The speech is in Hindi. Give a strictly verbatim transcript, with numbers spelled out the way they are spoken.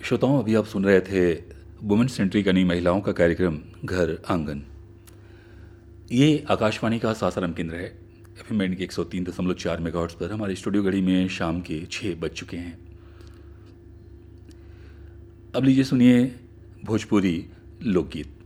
श्रोताओं, अभी आप सुन रहे थे वुमेन सेंट्रिक यानी महिलाओं का कार्यक्रम घर आंगन। ये आकाशवाणी का सासाराम केंद्र है। एफ एम बैंड के एक सौ तीन दशमलव चार मेगाहर्ट्ज़ पर हमारी स्टूडियो घड़ी में शाम के छः बज चुके हैं। अब लीजिए सुनिए भोजपुरी लोकगीत।